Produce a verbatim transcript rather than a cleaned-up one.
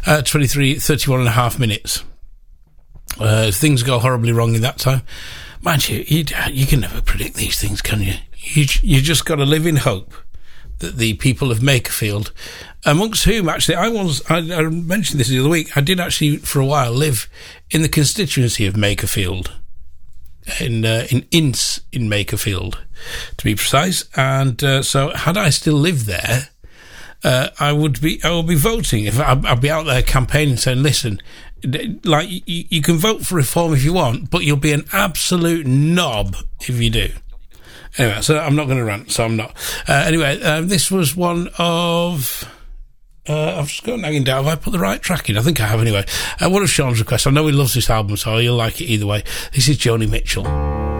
Uh, twenty-three, thirty-one and a half minutes. Uh, if things go horribly wrong in that time, mind you, you, you can never predict these things, can you? You, you just got to live in hope that the people of Makerfield, amongst whom actually I was, I, I mentioned this the other week, I did actually for a while live in the constituency of Makerfield, in uh, in Ince in Makerfield, to be precise. And uh, so, had I still lived there, uh, I would be I would be voting. If I'd, I'd be out there campaigning, saying, "Listen, like you, you can vote for reform if you want, but you'll be an absolute knob if you do." Anyway, so I'm not going to rant, so I'm not. Uh, anyway, uh, this was one of... Uh, I've just got nagging down. Have I put the right track in? I think I have anyway. Uh, one of Sean's requests. I know he loves this album, so you'll like it either way. This is Joni Mitchell.